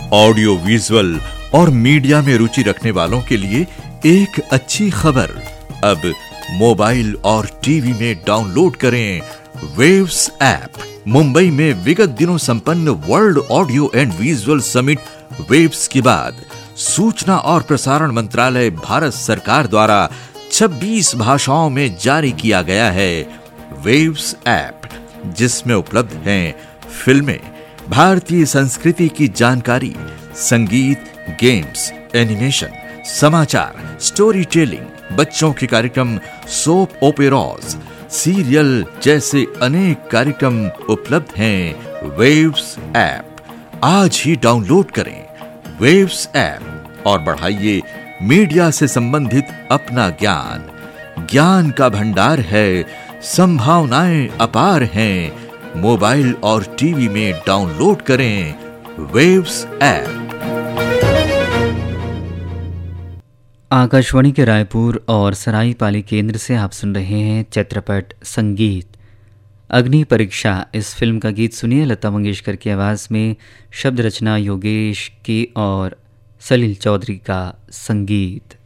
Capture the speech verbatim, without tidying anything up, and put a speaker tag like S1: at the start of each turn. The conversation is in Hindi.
S1: ऑडियो विजुअल और मीडिया में रुचि रखने वालों के लिए एक अच्छी खबर। अब मोबाइल और टीवी में डाउनलोड करें वेव्स ऐप। मुंबई में विगत दिनों संपन्न world audio and visual summit waves के बाद सूचना और प्रसारण मंत्रालय भारत सरकार द्वारा छब्बीस भाषाओं में जारी किया गया है वेव्स ऐप, जिसमें उपलब्ध हैं फिल्में, भारतीय संस्कृति की जानकारी, संगीत, गेम्स, एनिमेशन, समाचार, स्टोरी टेलिंग, बच्चों के कार्यक्रम, सोप ओपेराज, सीरियल जैसे अनेक कार्यक्रम उपलब्ध हैं वेव्स ऐप। आज ही डाउनलोड करें वेव्स ऐप और बढ़ाइए मीडिया से संबंधित अपना ज्ञान। ज्ञान का भंडार है, संभावनाएं अपार हैं। मोबाइल और टीवी में डाउनलोड करें वेव्स ऐप।
S2: आकाशवाणी के रायपुर और सराईपाली केंद्र से आप सुन रहे हैं चित्रपट संगीत अग्नि परीक्षा। इस फिल्म का गीत सुनिए लता मंगेशकर की आवाज़ में, शब्द रचना योगेश की और सलील चौधरी का संगीत।